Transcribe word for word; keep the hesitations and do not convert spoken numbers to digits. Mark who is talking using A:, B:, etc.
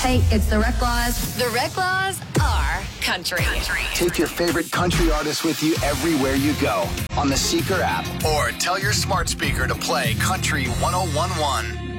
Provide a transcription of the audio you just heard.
A: Hey, it's the Recklaws.
B: The Recklaws are country. country.
C: Take your favorite country artists with you everywhere you go on the Seeker app. Or tell your smart speaker to play Country one oh one one.